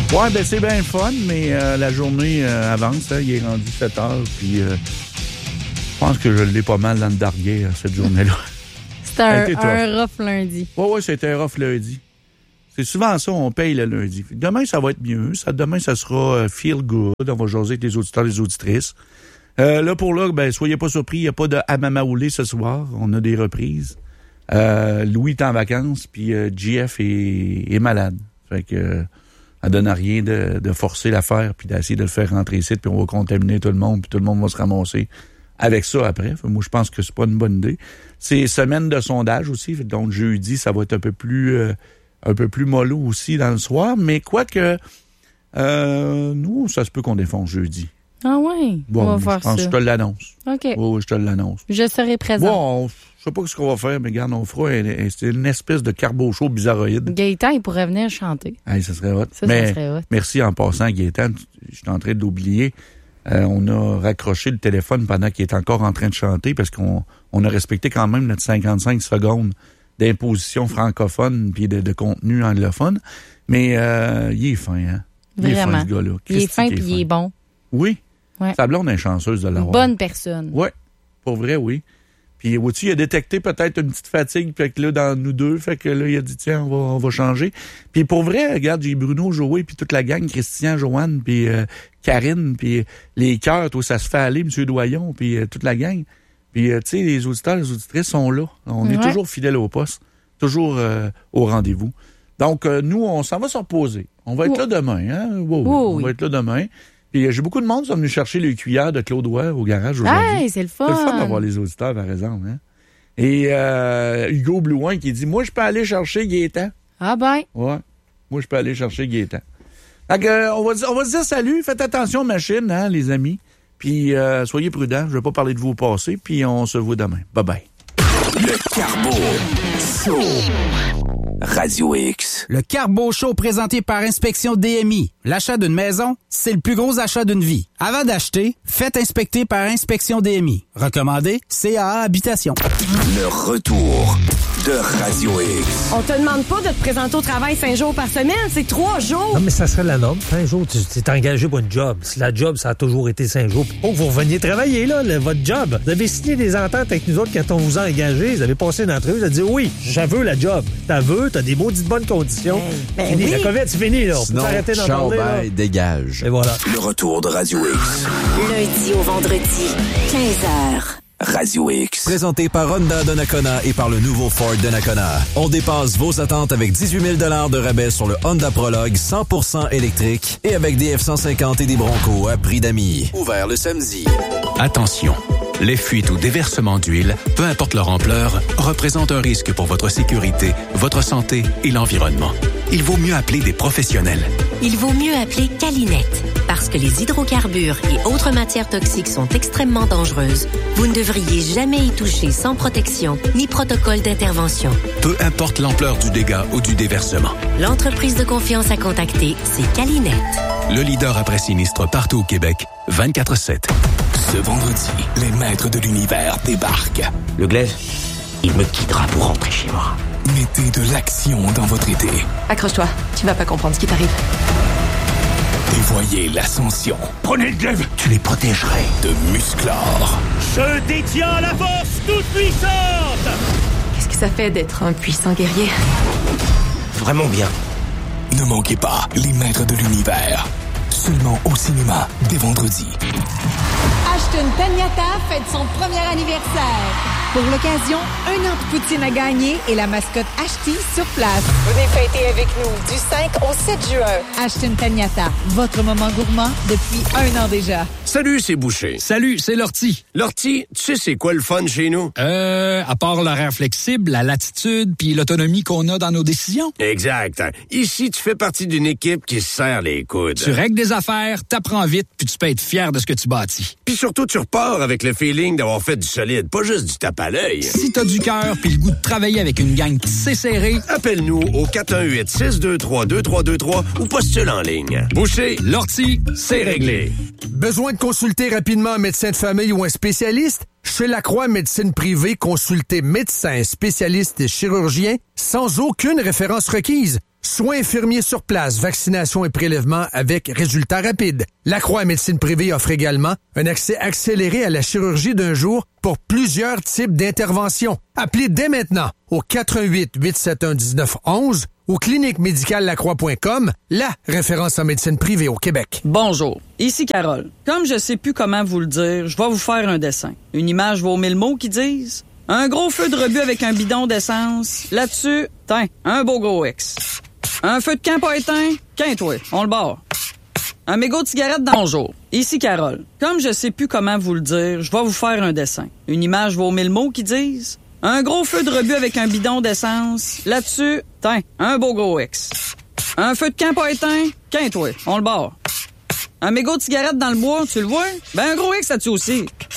Ouais, ben c'est bien le fun, mais la journée avance. Hein, il est rendu 7 heures, puis je pense que je l'ai pas mal dans le darguet cette journée-là. C'était un rough lundi. Oui, c'était un rough lundi. C'est souvent ça, on paye le lundi. Demain, ça va être mieux. Demain, ça sera feel good. On va jaser avec les auditeurs et les auditrices. Là, ben, soyez pas surpris, il n'y a pas de Amamaoulé ce soir. On a des reprises. Louis est en vacances, puis JF est malade. Fait que ça donne à rien de forcer l'affaire, puis d'essayer de le faire rentrer ici, puis on va contaminer tout le monde, puis tout le monde va se ramasser avec ça après. Moi, je pense que c'est pas une bonne idée. C'est semaine de sondage aussi, donc jeudi, ça va être un peu plus mollo aussi dans le soir, mais quoique, nous, ça se peut qu'on défonce jeudi. Ah oui, bon, on va faire ça. Je te l'annonce. OK. Oui, je te l'annonce. Je serai présent. Bon, je sais pas ce qu'on va faire, mais regarde, on fera c'est une espèce de carbo-show bizarroïde. Gaëtan, il pourrait venir chanter. Hey, ça serait hot. Ça serait hot. Merci en passant, Gaëtan. Je suis en train d'oublier. On a raccroché le téléphone pendant qu'il est encore en train de chanter parce qu'on a respecté quand même notre 55 secondes d'imposition francophone puis de contenu anglophone. Mais il est fin, hein? Vraiment. Il est fin, ce gars-là. Il est fin puis il est bon. Oui. Ouais. Sa blonde est chanceuse de l'avoir. Bonne personne. Oui. Pour vrai, oui. Puis, vois-tu, il a détecté peut-être une petite fatigue, fait que là, dans nous deux, fait que là, il a dit, tiens, on va changer. Puis, pour vrai, regarde, j'ai Bruno, Joey, puis toute la gang, Christian, Joanne, puis Karine, puis les cœurs, tout ça se fait aller, M. Doyon, puis toute la gang. Puis, tu sais, les auditeurs, les auditrices sont là. On est toujours fidèles au poste, toujours au rendez-vous. Donc, nous, on s'en va se reposer. On va être là demain, hein? On va être là demain. Puis j'ai beaucoup de monde qui sont venus chercher les cuillères de Claude Ware au garage aujourd'hui. Hey, c'est le fun! C'est le fun d'avoir les auditeurs, par exemple. Hein? Et Hugo Blouin qui dit, moi, je peux aller chercher Gaëtan. Ah ben? Ouais, moi, je peux aller chercher Gaëtan. Fait que, on va se dire salut, faites attention aux machines, hein, les amis. Puis soyez prudents, je ne vais pas parler de vous au passé, puis on se voit demain. Bye-bye. Le Carbo Show. Radio X. Le Carbo Show présenté par Inspection DMI. L'achat d'une maison, c'est le plus gros achat d'une vie. Avant d'acheter, faites inspecter par Inspection DMI. Recommandé, CAA Habitation. Le retour de Radio X. On te demande pas de te présenter au travail 5 jours par semaine, c'est 3 jours. Non, mais ça serait la norme. 5 jours, tu t'es engagé pour une job. Si la job, ça a toujours été 5 jours. Pour que vous reveniez travailler, là, votre job. Vous avez signé des ententes avec nous autres quand on vous a engagé. Vous avez passé une entrevue, vous avez dit oui, j'avue la job. T'as des maudites bonnes conditions. Fini, oui. La COVID, c'est fini, là. On peut arrêter d'en parler, là. Dégage. Et voilà. Le retour de Radio X. Lundi au vendredi, 15h. Radio X. Présenté par Honda Donnacona et par le nouveau Ford Donnacona. On dépasse vos attentes avec 18 000 $ de rabais sur le Honda Prologue 100% électrique et avec des F-150 et des Broncos à prix d'amis. Ouvert le samedi. Attention, les fuites ou déversements d'huile, peu importe leur ampleur, représentent un risque pour votre sécurité, votre santé et l'environnement. Il vaut mieux appeler des professionnels. Il vaut mieux appeler Calinette. Parce que les hydrocarbures et autres matières toxiques sont extrêmement dangereuses, vous ne devriez jamais y toucher sans protection ni protocole d'intervention. Peu importe l'ampleur du dégât ou du déversement. L'entreprise de confiance à contacter, c'est Calinette. Le leader après sinistre partout au Québec, 24/7. Ce vendredi, les maîtres de l'univers débarquent. Le glaive, il me quittera pour rentrer chez moi. Mettez de l'action dans votre été. Accroche-toi, tu vas pas comprendre ce qui t'arrive. Et voyez l'ascension. Prenez le glaive, tu les protégerais. De Musclor. Je détiens la force toute puissante. Qu'est-ce que ça fait d'être un puissant guerrier? Vraiment bien. Ne manquez pas les maîtres de l'univers. Seulement au cinéma, dès vendredi. Ashton Tanyata fête son premier anniversaire. Pour l'occasion, 1 an de poutine à gagner et la mascotte Ashti sur place. Venez fêter avec nous du 5 au 7 juin. Ashton Tanyata, votre moment gourmand depuis 1 an déjà. Salut, c'est Boucher. Salut, c'est Lortie. Lortie, tu sais c'est quoi le fun chez nous? À part l'horaire flexible, la latitude puis l'autonomie qu'on a dans nos décisions. Exact. Ici, tu fais partie d'une équipe qui se serre les coudes. Tu règles des affaires, t'apprends vite puis tu peux être fier de ce que tu bâtis. Puis surtout, tu repars avec le feeling d'avoir fait du solide, pas juste du tape à l'œil. Si t'as du cœur puis le goût de travailler avec une gang tissée serrée, appelle-nous au 418-623-2323 ou postule en ligne. Boucher, Lortie, c'est réglé. Besoin de consulter rapidement un médecin de famille ou un spécialiste? Chez Lacroix Médecine Privée, consultez médecin, spécialiste et chirurgien sans aucune référence requise. soins infirmiers sur place, vaccination et prélèvements avec résultats rapides. La Croix Médecine Privée offre également un accès accéléré à la chirurgie d'un jour pour plusieurs types d'interventions. Appelez dès maintenant au 418-871-1911 ou cliniquemedicallacroix.com, la référence en médecine privée au Québec. Bonjour, ici Carole. Comme je sais plus comment vous le dire, je vais vous faire un dessin. Une image vaut 1000 mots qui disent un gros feu de rebut avec un bidon d'essence. Là-dessus, tiens, un beau gros X. Un feu de camp pas éteint, qu'un-toi, on le barre. Un mégot de cigarette dans... Bonjour, ici Carole. Comme je sais plus comment vous le dire, je vais vous faire un dessin. Une image vaut 1000 mots qui disent un gros feu de rebut avec un bidon d'essence. Là-dessus, tiens, un beau gros X. Un feu de camp pas éteint, qu'un-toi, on le barre. Un mégot de cigarette dans le bois, tu le vois? Ben un gros X là-dessus aussi.